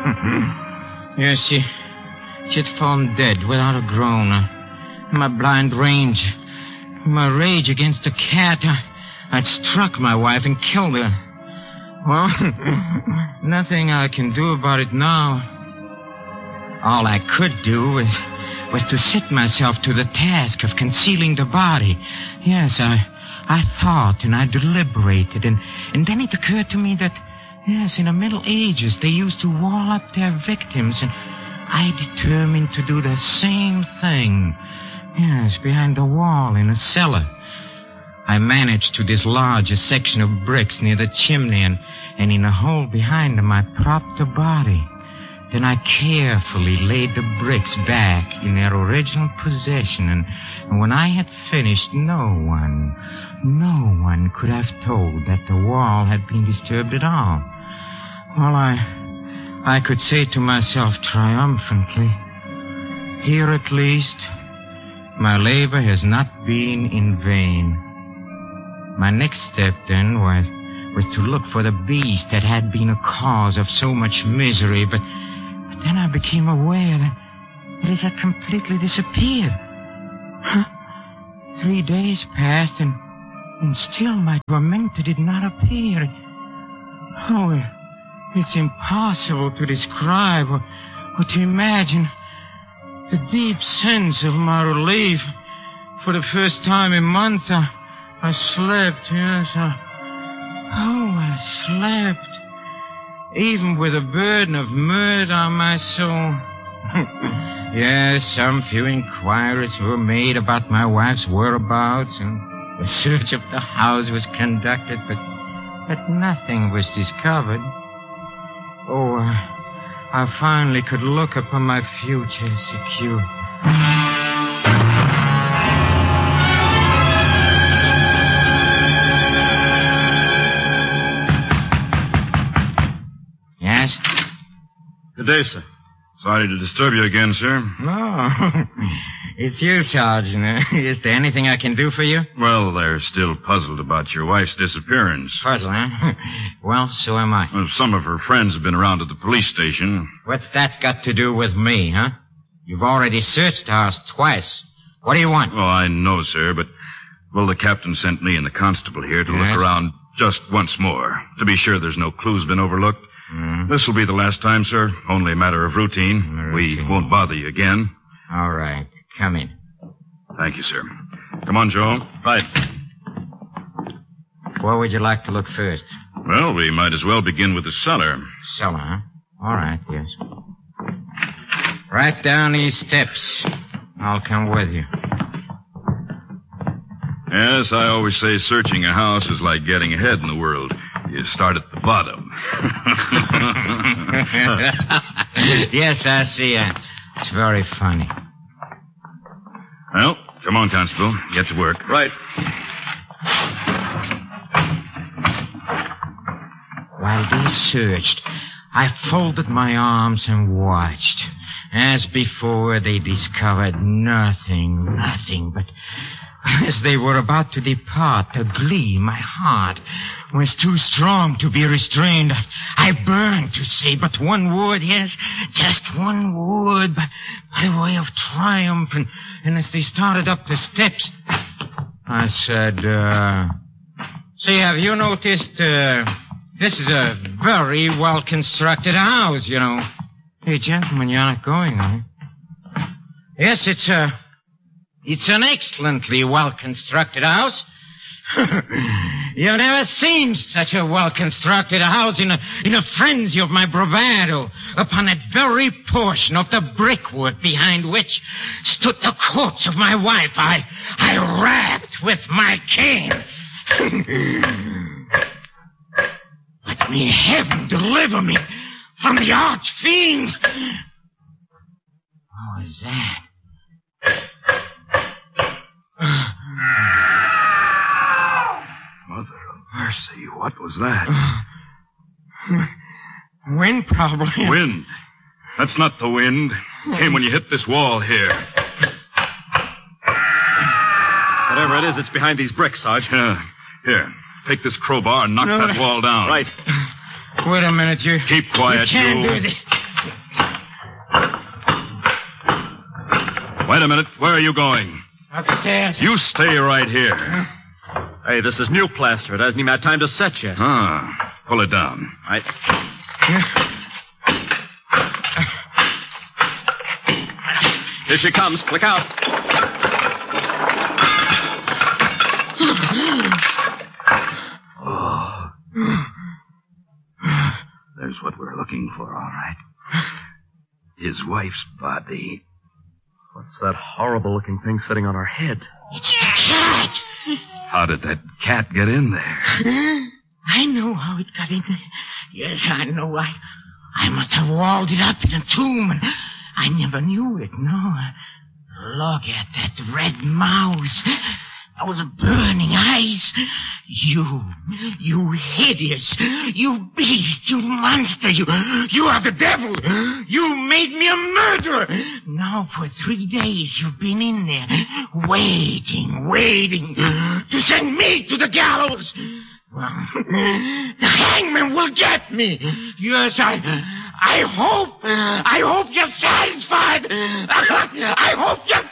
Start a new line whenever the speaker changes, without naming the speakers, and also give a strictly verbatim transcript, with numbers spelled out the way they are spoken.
Yes, she, she had fallen dead without a groan. Uh, my blind rage, my rage against the cat, I, I'd struck my wife and killed her. Well, nothing I can do about it now. All I could do was, was to set myself to the task of concealing the body. Yes, I, I thought and I deliberated, and, and then it occurred to me that, yes, in the Middle Ages, they used to wall up their victims, and I determined to do the same thing. Yes, behind the wall in a cellar. I managed to dislodge a section of bricks near the chimney, and, and in a hole behind them I propped the body. Then I carefully laid the bricks back in their original position, and, and when I had finished, no one, no one could have told that the wall had been disturbed at all. Well, I, I could say to myself triumphantly, here at least, my labor has not been in vain. My next step, then, was, was to look for the beast that had been a cause of so much misery, but, but then I became aware that, that it had completely disappeared. Huh? Three days passed, and, and still my tormentor did not appear. Oh, it's impossible to describe or, or to imagine the deep sense of my relief. For the first time in months, I, I slept, yes. I, oh, I slept. Even with a burden of murder on my soul. Yes, some few inquiries were made about my wife's whereabouts, and a search of the house was conducted, but, but nothing was discovered. Oh, uh, I finally could look upon my future secure. Yes?
Good day, sir. Sorry to disturb you again, sir.
No, it's you, Sergeant. Is there anything I can do for you?
Well, they're still puzzled about your wife's disappearance.
Puzzled, huh? Well, so am I.
Well, some of her friends have been around to the police station.
What's that got to do with me, huh? You've already searched the house twice. What do you want?
Oh, I know, sir, but, well, the captain sent me and the constable here to
yes?
look around just once more, to be sure there's no clues been overlooked.
Mm.
This will be the last time, sir. Only a matter of routine.
routine.
We won't bother you again.
All right. Come in.
Thank you, sir. Come on, Joe.
Right.
Where would you like to look first?
Well, we might as well begin with the cellar.
Cellar, huh? All right, yes. Right down these steps. I'll come with you.
Yes, I always say searching a house is like getting ahead in the world. You start at the bottom.
Yes, I see. Uh, it's very funny.
Well, come on, Constable. Get to work.
Right.
While they searched, I folded my arms and watched. As before, they discovered nothing, nothing but... As they were about to depart, the glee in my heart was too strong to be restrained. I burned to say but one word, yes, just one word, by, by way of triumph. And, and as they started up the steps, I said, uh, say, have you noticed, uh, this is a very well-constructed house, you know. Hey, gentlemen, you're not going, are you? Yes, it's a... It's an excellently well-constructed house. You've never seen such a well-constructed house in a, in a frenzy of my bravado upon that very portion of the brickwork behind which stood the corpse of my wife. I, I rapped with my cane. Let me heaven deliver me from the arch-fiend. What was that?
Mother of mercy, what was that?
Wind, probably.
Wind? That's not the wind. Came when you hit this wall here.
Whatever it is, it's behind these bricks, Sarge.
Uh, here, take this crowbar and knock
No,
that wall down.
Right.
Wait a minute, you...
Keep quiet,
you. can't
you.
do this.
Wait a minute. Where are you going?
Upstairs.
You stay right here.
Hey, this is new plaster. It hasn't even had time to set yet.
Ah, pull it down.
I... Here she comes. Look out.
Oh. There's what we're looking for, all right. His wife's body.
What's that horrible-looking thing sitting on her head?
It's the cat.
How did that cat get in there?
I know how it got in there. Yes, I know. I, I must have walled it up in a tomb, and I never knew it, no. Look at that red mouth. Those burning eyes. You, you hideous, you beast, you monster, you, you are the devil. You made me a murderer. Now for three days you've been in there, waiting, waiting to send me to the gallows. Well, the hangman will get me. Yes, I, I hope, I hope you're satisfied. I hope you're